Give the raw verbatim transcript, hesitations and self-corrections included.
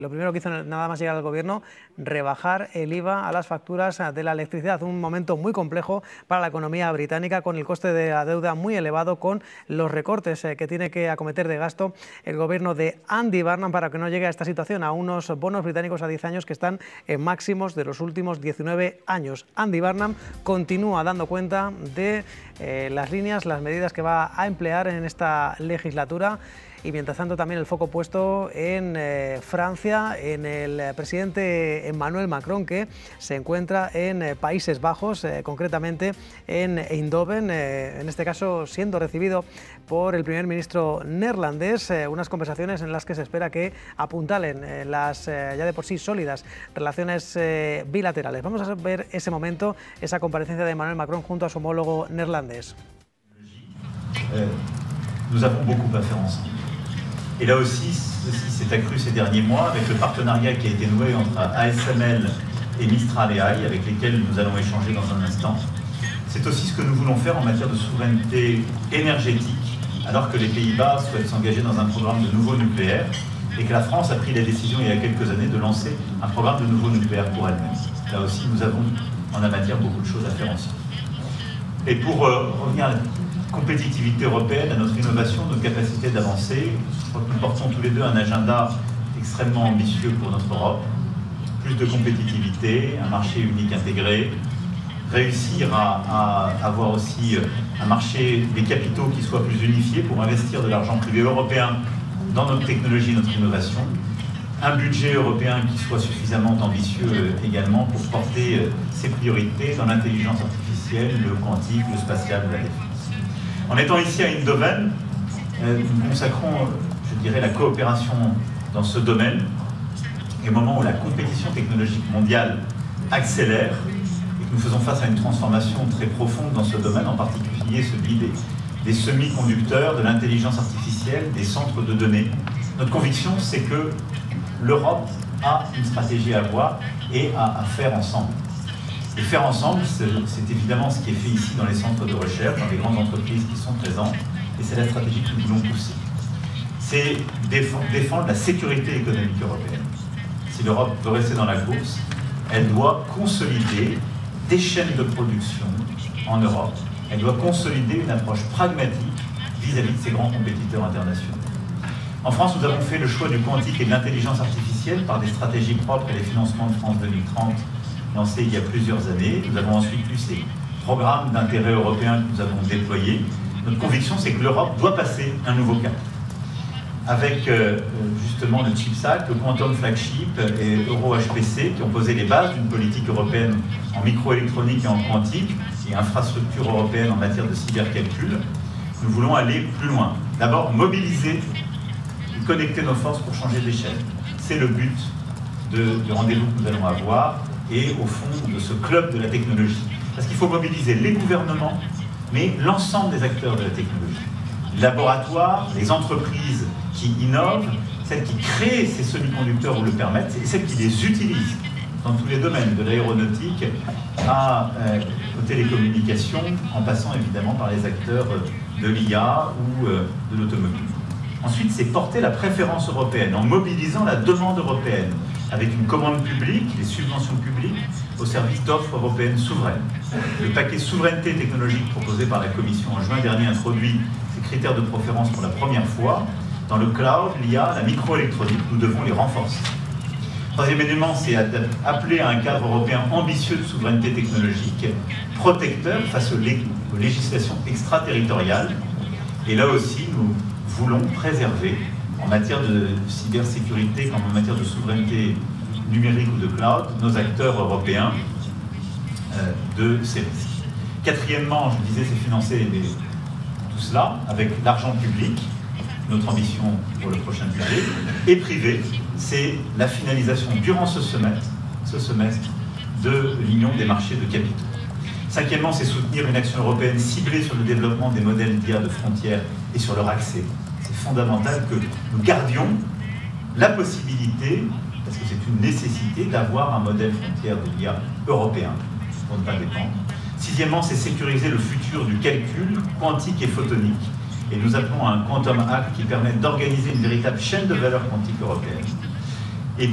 Lo primero que hizo nada más llegar al gobierno, rebajar el I V A a las facturas de la electricidad. Un momento muy complejo para la economía británica, con el coste de la deuda muy elevado, con los recortes que tiene que acometer de gasto el gobierno de Andy Burnham para que no llegue a esta situación, a unos bonos británicos a diez años que están en máximos de los últimos diecinueve años. Andy Burnham continúa dando cuenta de eh, las líneas, las medidas que va a emplear en esta legislatura. Y mientras tanto también el foco puesto en eh, Francia, en el presidente Emmanuel Macron, que se encuentra en eh, Países Bajos, eh, concretamente en Eindhoven, eh, en este caso siendo recibido por el primer ministro neerlandés, eh, unas conversaciones en las que se espera que apuntalen eh, las eh, ya de por sí sólidas relaciones eh, bilaterales. Vamos a ver ese momento, esa comparecencia de Emmanuel Macron junto a su homólogo neerlandés. Euh, nous avons beaucoup à faire ensemble. Et là aussi, ceci s'est accru ces derniers mois avec le partenariat qui a été noué entre A S M L et Mistral et A I, avec lesquels nous allons échanger dans un instant. C'est aussi ce que nous voulons faire en matière de souveraineté énergétique, alors que les Pays-Bas souhaitent s'engager dans un programme de nouveau nucléaire et que la France a pris la décision il y a quelques années de lancer un programme de nouveau nucléaire pour elle-même. Là aussi, nous avons en la matière beaucoup de choses à faire ensemble. Et pour euh, revenir à la compétitivité européenne, à notre innovation, notre capacité d'avancer, je crois que nous portons tous les deux un agenda extrêmement ambitieux pour notre Europe. Plus de compétitivité, un marché unique intégré, réussir à, à avoir aussi un marché des capitaux qui soit plus unifié pour investir de l'argent privé européen dans notre technologie et notre innovation, un budget européen qui soit suffisamment ambitieux également pour porter ses priorités dans l'intelligence artificielle, le quantique, le spatial, la défense. En étant ici à Eindhoven, nous consacrons, je dirais, la coopération dans ce domaine, et au moment où la compétition technologique mondiale accélère, et que nous faisons face à une transformation très profonde dans ce domaine, en particulier celui des, des semi-conducteurs, de l'intelligence artificielle, des centres de données. Notre conviction, c'est que l'Europe a une stratégie à avoir et à, à faire ensemble. Et faire ensemble, c'est évidemment ce qui est fait ici dans les centres de recherche, dans les grandes entreprises qui sont présentes, et c'est la stratégie que nous voulons pousser. C'est défendre la sécurité économique européenne. Si l'Europe veut rester dans la course, elle doit consolider des chaînes de production en Europe. Elle doit consolider une approche pragmatique vis-à-vis de ses grands compétiteurs internationaux. En France, nous avons fait le choix du quantique et de l'intelligence artificielle par des stratégies propres et les financements de France deux mille trente lancés il y a plusieurs années. Nous avons ensuite eu ces programmes d'intérêt européen que nous avons déployés. Notre conviction, c'est que l'Europe doit passer un nouveau cap. Avec euh, justement le CHIPS Act, le Quantum Flagship et Euro H P C qui ont posé les bases d'une politique européenne en microélectronique et en quantique et infrastructure européenne en matière de cybercalcul, nous voulons aller plus loin. D'abord, mobiliser et connecter nos forces pour changer d'échelle. C'est le but de, du rendez-vous que nous allons avoir et au fond de ce club de la technologie. Parce qu'il faut mobiliser les gouvernements, mais l'ensemble des acteurs de la technologie. Les laboratoires, les entreprises qui innovent, celles qui créent ces semi-conducteurs ou le permettent, et celles qui les utilisent dans tous les domaines, de l'aéronautique à, euh, aux télécommunications, en passant évidemment par les acteurs de l'I A ou euh, de l'automobile. Ensuite, c'est porter la préférence européenne en mobilisant la demande européenne avec une commande publique, les subventions publiques au service d'offres européennes souveraines. Le paquet souveraineté technologique proposé par la Commission en juin dernier introduit ces critères de préférence pour la première fois. Dans le cloud, l'I A, la microélectronique, nous devons les renforcer. Troisième élément, c'est appeler à un cadre européen ambitieux de souveraineté technologique, protecteur face aux législations extraterritoriales. Et là aussi, nous voulons préserver, en matière de cybersécurité comme en matière de souveraineté numérique ou de cloud, nos acteurs européens euh, de ces risques. Quatrièmement, je disais, c'est financer les, tout cela avec l'argent public, notre ambition pour le prochain budget, et privé, c'est la finalisation durant ce semestre, ce semestre de l'union des marchés de capitaux. Cinquièmement, c'est soutenir une action européenne ciblée sur le développement des modèles d'I A de frontières et sur leur accès. C'est fondamental que nous gardions la possibilité, parce que c'est une nécessité, d'avoir un modèle frontière de l'I A européen, pour ne pas dépendre. Sixièmement, c'est sécuriser le futur du calcul quantique et photonique. Et nous appelons à un Quantum Act qui permet d'organiser une véritable chaîne de valeur quantique européenne.